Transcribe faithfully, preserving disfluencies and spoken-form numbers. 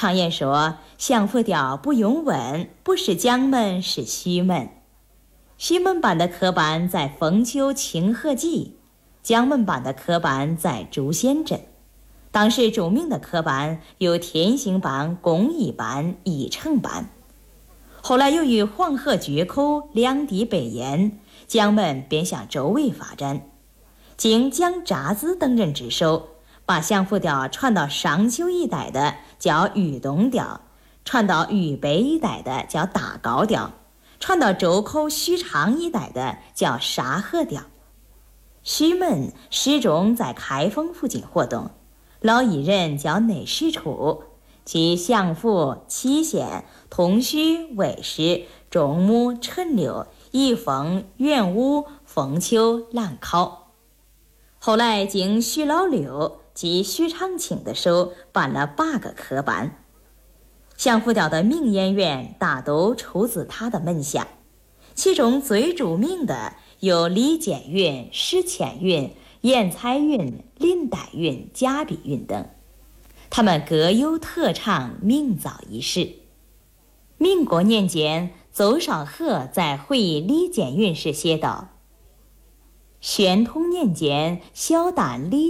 常言说，相府调不用问，不是将门是须门。须门版的刻板在封丘清河记，将门版的刻板在朱仙镇。当时著名的刻板有天行版、工艺版、义成版。后来由于黄河决口两地北淹，将门便向周围发展。经蒋札子等人之手，把相府调传到商丘一带的叫豫东调，传到豫北一带的叫大高调，传到周口许昌一带的叫沙河调。须门始终在开封附近活动，老艺人叫内史处，其相府、祁县、通须、尉氏、仲母、陈留、宜丰、元武、凤丘、兰考。后来经徐老六及徐长卿的手办了八个科班。相府调的名演员大都出自他的门下，其中最著名的有李建云、史倩云、严彩云、林黛云、贾碧云等，他们各有特长，名噪一时。民国年间，邹少河在回忆李建云时写道：宣统年间，小旦李